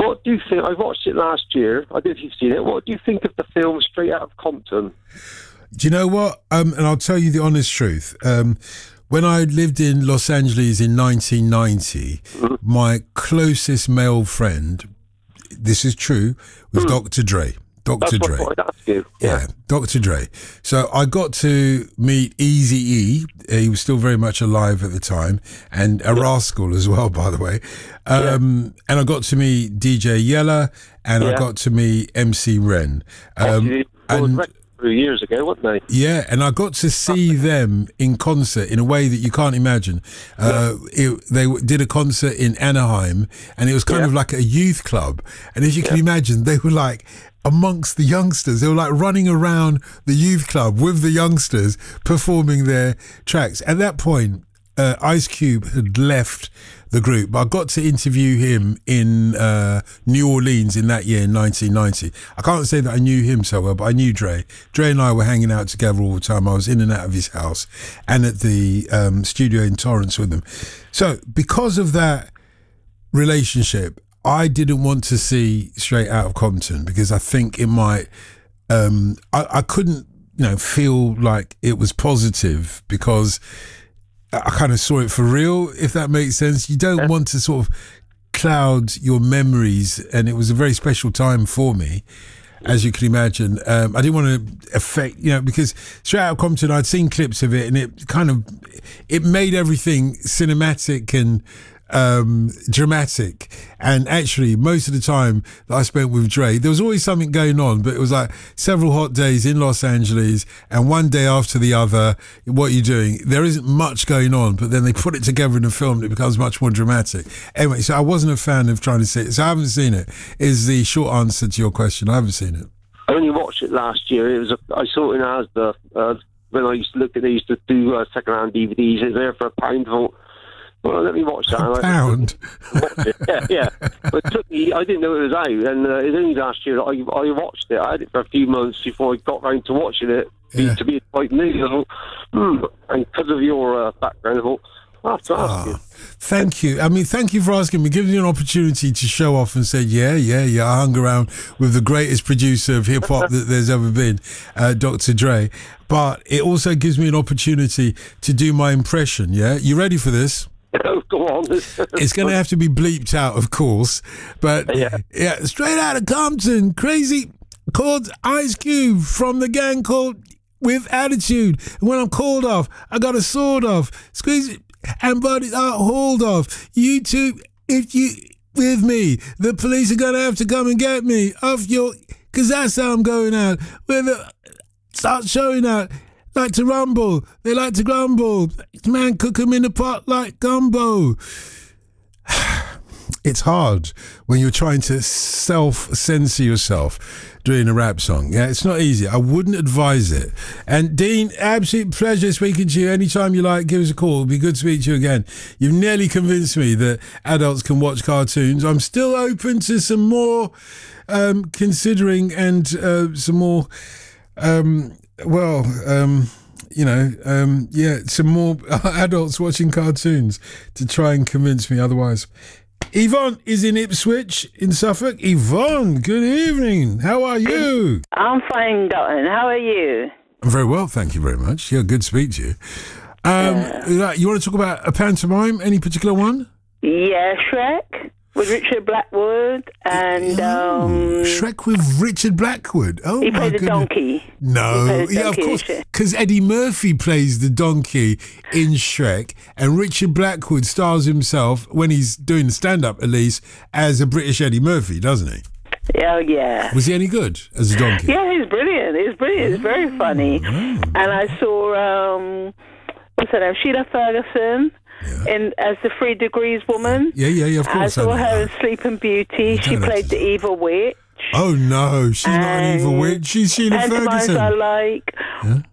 What do you think? I watched it last year. I don't know if you've seen it. What do you think of the film Straight Out of Compton? Do you know what? And I'll tell you the honest truth. When I lived in Los Angeles in 1990, my closest male friend, this is true, was Dr. Dre. Dr. Dre. That's what I'd ask you. Yeah, Dr. Dre. So I got to meet Eazy-E. He was still very much alive at the time, and a rascal as well, by the way. And I got to meet DJ Yella, and I got to meet MC Ren. And 3 years ago, wasn't they? Yeah, and I got to see them in concert in a way that you can't imagine. They did a concert in Anaheim, and it was kind of like a youth club. And as you can imagine, they were like amongst the youngsters. They were like running around the youth club with the youngsters performing their tracks. At that point, Ice Cube had left the group, but I got to interview him in New Orleans in that year, in 1990. I can't say that I knew him so well, but I knew Dre. Dre and I were hanging out together all the time. I was in and out of his house and at the studio in Torrance with him. So because of that relationship, I didn't want to see Straight Out of Compton because I think it might I couldn't feel like it was positive because I kind of saw it for real, if that makes sense. You don't want to sort of cloud your memories, and it was a very special time for me, as you can imagine. I didn't want to affect, because Straight Out of Compton, I'd seen clips of it, and it made everything cinematic and dramatic. And actually, most of the time that I spent with Dre, there was always something going on, but it was like several hot days in Los Angeles, and one day after the other, what are you doing? There isn't much going on, but then they put it together in a film and it becomes much more dramatic. Anyway, so I wasn't a fan of trying to see it, so I haven't seen it, is the short answer to your question. I haven't seen it. I only watched it last year. I saw it in Asda when I used to look at it. They used to do second-hand DVDs. It was there for £1. Well, let me watch that. £1? Watch it. Yeah. But it took me, I didn't know it was out, and it was only last year that I watched it. I had it for a few months before I got round to watching it, to be quite new. And because of your background, I thought, I have to ask you. Thank you. I mean, thank you for asking me, giving me an opportunity to show off and say, yeah, I hung around with the greatest producer of hip-hop that there's ever been, Dr. Dre. But it also gives me an opportunity to do my impression, yeah? You ready for this? Oh, go on. It's going to have to be bleeped out, of course. But, yeah, Straight Out of Compton, crazy, called Ice Cube from the gang called With Attitude. And when I'm called off, I got a sword off. Squeeze it and bodies are hauled off. You two, if you with me, the police are going to have to come and get me off your... Because that's how I'm going out. Start showing out. Like to rumble, they like to grumble. Man, cook 'em in the pot like gumbo. It's hard when you're trying to self-censor yourself doing a rap song. Yeah, it's not easy. I wouldn't advise it. And Dean, absolute pleasure speaking to you. Anytime you like, give us a call. It'll be good to speak to you again. You've nearly convinced me that adults can watch cartoons. I'm still open to some more considering and some more... some more adults watching cartoons to try and convince me otherwise. Yvonne is in Ipswich in Suffolk. Yvonne, good evening. How are you? I'm fine, Dalton. How are you? I'm very well, thank you very much. Yeah, good to speak to you. You want to talk about a pantomime? Any particular one? Yeah, Shrek. With Richard Blackwood and... Shrek with Richard Blackwood. Oh, he played the donkey. No. Yeah, of course. Because Eddie Murphy plays the donkey in Shrek, and Richard Blackwood stars himself, when he's doing the stand-up at least, as a British Eddie Murphy, doesn't he? Oh, yeah. Was he any good as a donkey? Yeah, he's brilliant. He's very funny. Oh. And I saw, what's her name, Sheila Ferguson... Yeah. As the 3 Degrees woman. Yeah, of course. I saw her in Sleeping Beauty. She played the evil witch. Oh, no, she's not an evil witch. She's Sheila Ferguson. I like.